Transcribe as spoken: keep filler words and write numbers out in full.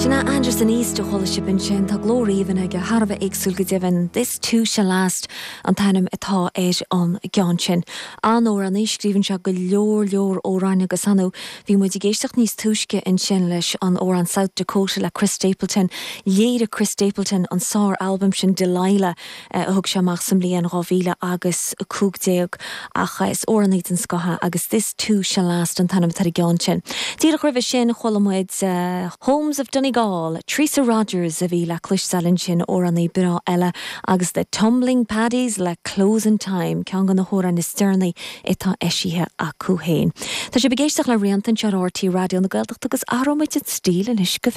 Sinna Anderson East to Holiship in Shin, ta glory even a Harva Exul Given, this too shall last, and Tanum Eta Age on Gyanchin. Anor an Ishkriven shall go lor lor Orania Gasano, the Mudigestach Nis Tushke in Shinlish on Oran South Dakota, la Chris Stapleton, Yeda Chris Stapleton on Sar album Shin Delilah, Hugshamach Simli and Ravila Agus Kugdeog, Achais Oranitan Skaha, Agus this too shall last, and Tanum Tariganchin. Tira River Shin, Holomoids, Homes of Donegal, Teresa Rogers of la Clush Salinchin or on the Bira Ella, Agus the Tumbling Paddies, la Closing Time, Kangan the Hora Nisterni, Eta Eshiha Akuhain. Tasha Begestach la Riantan Char R T Radio on the Geltach Tugas Aromit Steel and Ishka